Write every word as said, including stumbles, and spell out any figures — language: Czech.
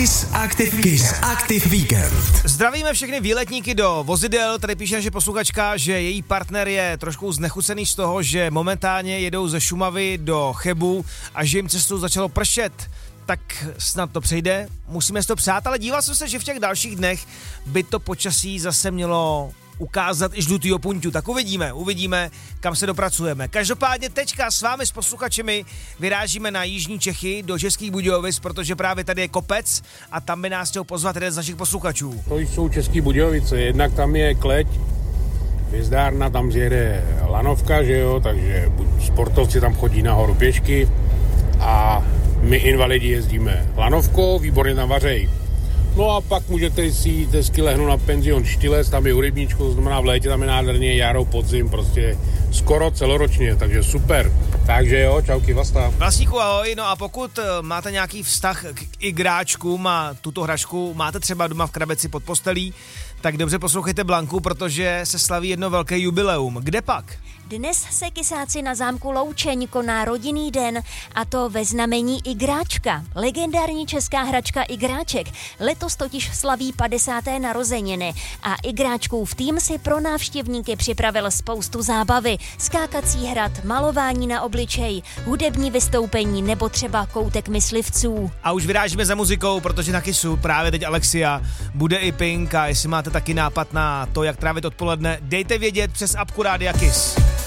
Kiss Active, Kiss Active Weekend. Zdravíme všechny výletníky do vozidel, tady píše naše posluchačka, že její partner je trošku znechucený z toho, že momentálně jedou ze Šumavy do Chebu a že jim cestou začalo pršet. Tak snad to přejde, musíme si to přát, ale díval jsem se, že v těch dalších dnech by to počasí zase mělo ukázat i žlutýho punťu, tak uvidíme, uvidíme, kam se dopracujeme. Každopádně teďka s vámi s posluchačemi vyrážíme na jižní Čechy do Českých Budějovic, protože právě tady je kopec a tam by nás chtěl pozvat jeden z našich posluchačů. To jsou Český Budějovice, jednak tam je Kleť, hvězdárna, tam zjede lanovka, že jo, takže sportovci tam chodí nahoru pěšky a my invalidi jezdíme lanovkou, výborně tam vařej. No a pak můžete si jít hezky lehnout na penzion Štylec, tam je u rybníčku, to znamená v létě tam je nádherně jaro, podzim, prostě skoro celoročně, takže super. Takže jo, čauky, vasta. Vlastníku ahoj, no a pokud máte nějaký vztah k igráčkům a tuto hračku máte třeba doma v krabici pod postelí, tak dobře poslouchejte Blanku, protože se slaví jedno velké jubileum. Kde pak? Dnes se kysáci na zámku Loučeň koná rodinný den, a to ve znamení igráčka. Legendární česká hračka igráček letos totiž slaví padesáté narozeniny a igráčkův tým si pro návštěvníky připravil spoustu zábavy. Skákací hrad, malování na obličej, hudební vystoupení nebo třeba koutek myslivců. A už vyrážíme za muzikou, protože na Kissu právě teď Alexia, bude i Pink, a jestli máte taky nápad na to, jak trávit odpoledne, dejte vědět přes apku Rádia Kiss.